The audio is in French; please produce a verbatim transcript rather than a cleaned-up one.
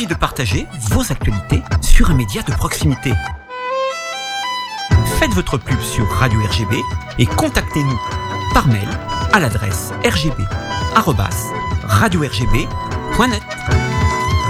envie de partager vos actualités sur un média de proximité. Faites votre pub sur Radio R G B et contactez-nous par mail à l'adresse r g b arobase radio r g b point net.